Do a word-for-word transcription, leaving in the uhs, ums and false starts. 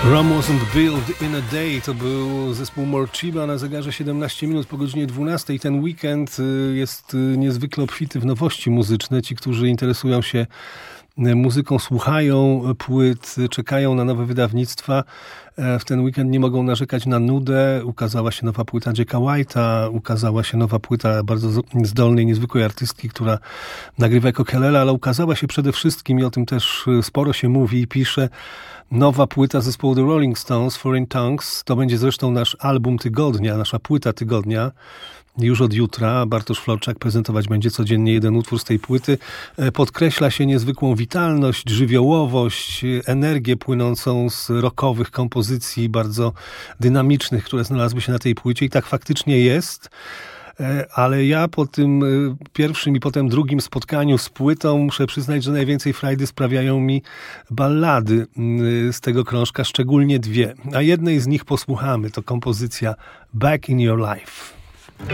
Rome wasn't built in a day. To był zespół Morcheeba na zegarze siedemnaście minut po godzinie dwunastej. Ten weekend jest niezwykle obfity w nowości muzyczne. Ci, którzy interesują się muzyką, słuchają płyt, czekają na nowe wydawnictwa. W ten weekend nie mogą narzekać na nudę. Ukazała się nowa płyta Jacka White'a, ukazała się nowa płyta bardzo zdolnej, niezwykłej artystki, która nagrywa jako Kelela, ale ukazała się przede wszystkim, i o tym też sporo się mówi i pisze, nowa płyta zespołu The Rolling Stones, Foreign Tongues. To będzie zresztą nasz album tygodnia, nasza płyta tygodnia. Już od jutra Bartosz Florczak prezentować będzie codziennie jeden utwór z tej płyty. Podkreśla się niezwykłą witalność, żywiołowość, energię płynącą z rockowych kompozycji, bardzo dynamicznych, które znalazły się na tej płycie, i tak faktycznie jest. Ale ja po tym pierwszym i potem drugim spotkaniu z płytą muszę przyznać, że najwięcej frajdy sprawiają mi ballady z tego krążka, szczególnie dwie. A jednej z nich posłuchamy. To kompozycja Back in Your Life.